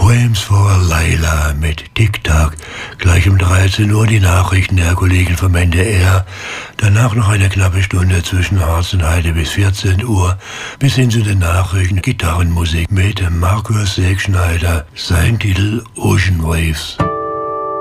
Poems for Layla mit Tic-Tac. Gleich um 13 Uhr die Nachrichten der Kollegen vom NDR. Danach noch eine knappe Stunde zwischen Harz und Heide bis 14 Uhr. Bis hin zu den Nachrichten Gitarrenmusik mit Markus Segschneider. Sein Titel Ocean Waves.